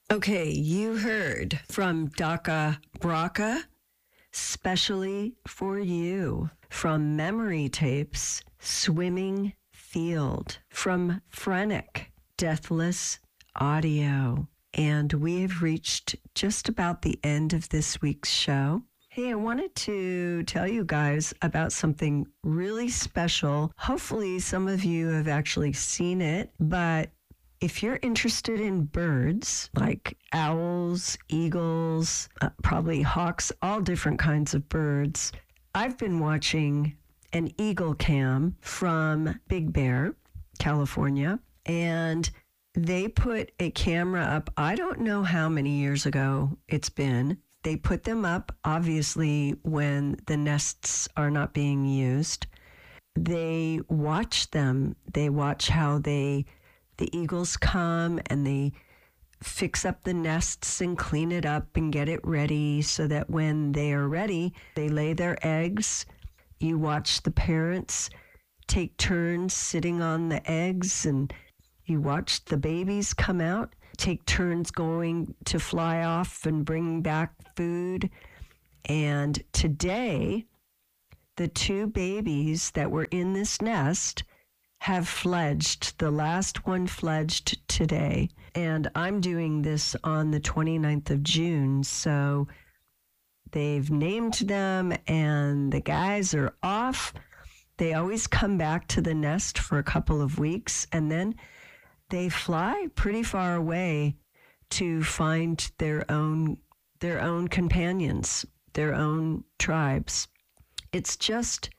Okay, you heard from Daka Braka, specially for you. From Memory Tapes, Swimming Field. From Frenic, Deathless Audio. And we have reached just about the end of this week's show. Hey, I wanted to tell you guys about something really special. Hopefully, some of you have actually seen it, but if you're interested in birds like owls, eagles, probably hawks, all different kinds of birds, I've been watching an eagle cam from Big Bear, California, and they put a camera up. I don't know how many years ago it's been. They put them up, obviously, when the nests are not being used. They watch them. They watch how the eagles come and they fix up the nests and clean it up and get it ready so that when they are ready, they lay their eggs. You watch the parents take turns sitting on the eggs, and you watch the babies come out, take turns going to fly off and bring back food. And today, the two babies that were in this nest have fledged. The last one fledged today. And I'm doing this on the 29th of June. So they've named them and the guys are off. They always come back to the nest for a couple of weeks and then they fly pretty far away to find their own companions, their own tribes. It's just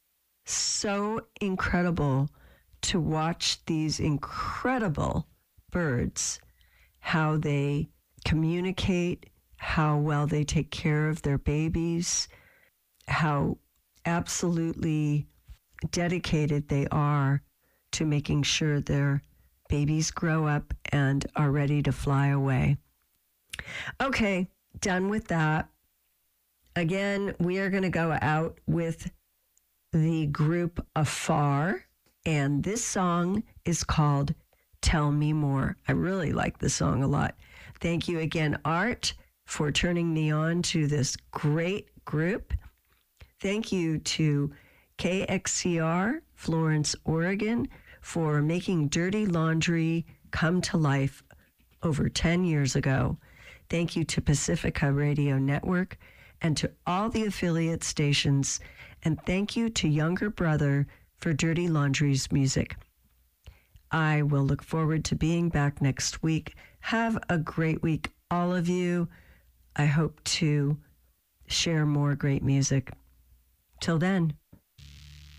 so incredible to watch these incredible birds, how they communicate, how well they take care of their babies, how absolutely dedicated they are to making sure their babies grow up and are ready to fly away. Okay, done with that. Again, we are going to go out with the group Afar, and this song is called Tell Me More. I really like the song a lot. Thank you again, Art, for turning me on to this great group. Thank you to KXCR, Florence, Oregon, for making Dirty Laundry come to life over 10 years ago. Thank you to Pacifica Radio Network and to all the affiliate stations. And thank you to Younger Brother for Dirty Laundry's music. I will look forward to being back next week. Have a great week, all of you. I hope to share more great music. Till then.